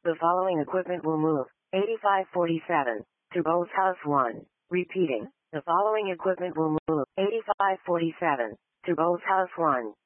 The following equipment will move. 8547. To Bose House 1. Repeating. The following equipment will move. 8547. To Bose House 1.